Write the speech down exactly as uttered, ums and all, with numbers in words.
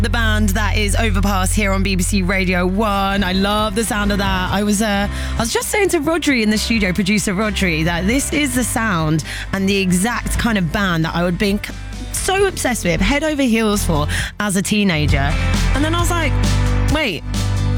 The band that is Overpass here on B B C Radio one. I love the sound of that. I was uh, I was just saying to Rodri in the studio, producer Rodri, that this is the sound and the exact kind of band that I would be so obsessed with, head over heels for as a teenager. And then I was like, wait,